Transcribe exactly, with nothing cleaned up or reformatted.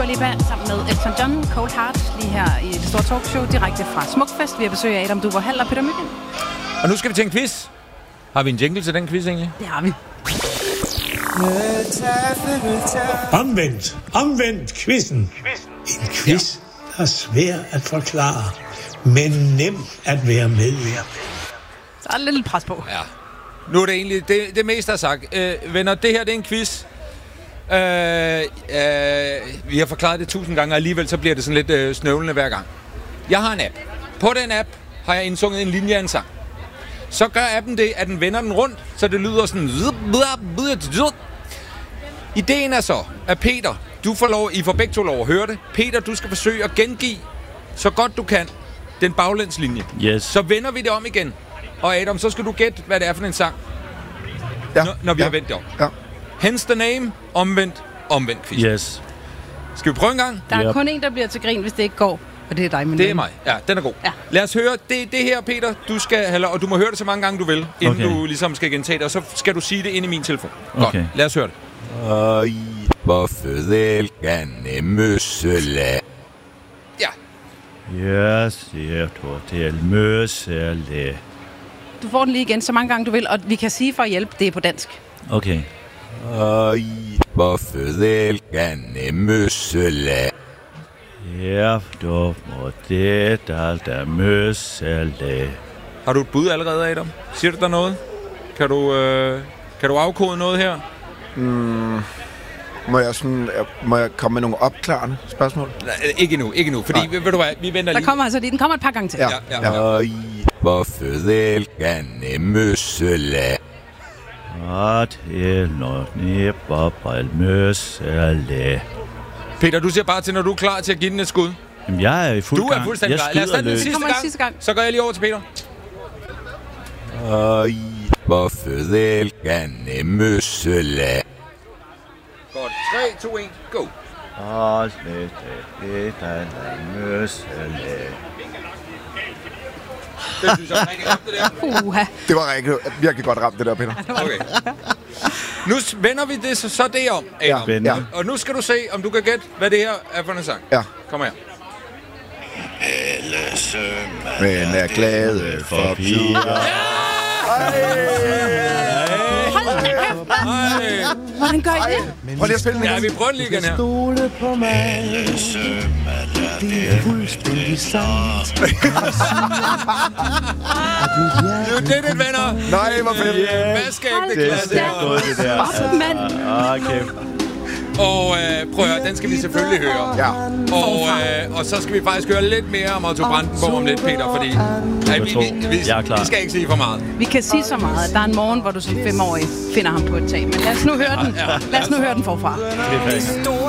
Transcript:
Lipa sammen med Elton John, Cold Heart, lige her i det store talkshow, direkte fra Smukfest. Vi har besøg af Adam Duvå Hall og Peter Mygind. Og nu skal vi til en quiz. Har vi en jingle til den quiz, egentlig? Det har vi. Omvendt, omvendt quizzen. En quiz, der er svær at forklare, men nem at være med i. Så er der lidt pres på. Ja. Nu er det egentlig det, det meste, der er sagt. Øh, venner, det her det er en quiz. Øh, øh, vi har forklaret det tusind gange, og alligevel så bliver det sådan lidt øh, snøvlende hver gang. Jeg har en app. På den app har jeg indsunget en linje af en sang. Så gør appen det, at den vender den rundt, så det lyder sådan... Ideen er så, at Peter, du får lov, I får begge to lov at høre det. Peter, du skal forsøge at gengive, så godt du kan, den baglænslinje. Yes. Så vender vi det om igen. Og Adam, så skal du gætte, hvad det er for en sang, Ja. når, når vi ja. har vendt det om. Ja. Hence the name, omvendt, omvendt quiz. Yes. Skal vi prøve en gang? Der er Yep. kun en, der bliver til grin, hvis det ikke går. Og det er dig, min Det er ven. mig. Ja, den er god. Ja. Lad os høre. Det, det her, Peter, du skal have lov, og du må høre det så mange gange, du vil, inden Okay. du ligesom skal gentage det, og så skal du sige det ind i min telefon. Okay. Godt. Lad os høre det. Oj, hvorfor elskende møssele. Ja. Jeg siger til møsele. Du får den lige igen så mange gange, du vil, og vi kan sige for at hjælpe, det er på dansk. Okay. Oj, hvorfor elskende møssele. Ja, du må det der møsele. Har du et bud allerede, Adam? Siger du der noget? Kan du, øh, kan du afkode noget her? Mm, må, jeg sådan, må jeg komme med nogle opklarende spørgsmål? Nej, ikke endnu, ikke endnu. Fordi, ved, ved du hvad, vi venter Der lige. kommer altså lige, den kommer et par gange til. Ja. Ja, ja. Oj, hvorfor elskende møssele. At eller nipper møsele. Peter, du siger bare til, når du er klar til at give den et skud. Jamen, jeg er i fuld Du er gang. fuldstændig Jeg klar. Lad os skyder tage den løs. sidste Kommer en gang. sidste gang. Så går jeg lige over til Peter. Oj, hvorfor elskende møssele. Godt. tre, to, et, go. At lidt der møsele. Det synes jeg er rigtig godt, det der. Uha. Det var rigtig, virkelig godt ramt, det der, Peter. Okay. Nu vender vi det så, så det om, Adam. Ja, ja. Og nu skal du se, om du kan gætte, hvad det her er for en sang. Ja. Kom her. Men er glade for piger. Hold da kæft, mand. Ej. Hvordan gør I det? Prøv lige at spille den Ja, igen. vi prøver den lige igen her. Stole på mig. Det er fuldstændig sandt. You did it, venner. Nej, hvor fedt. Vaskeægte klasse. Det er godt, det der. Fuck, mand. Okay. Og øh, prøv at høre, den skal vi selvfølgelig høre. Ja. Og, øh, og så skal vi faktisk høre lidt mere om Otto Brandenborg om lidt, Peter, fordi øh, vi, vi, vi, Jeg er klar. vi skal ikke sige for meget. Vi kan sige så meget, at der er en morgen, hvor du som femårig finder ham på et tag. Men lad os nu høre den. Lad os nu høre den forfra. Det er fint.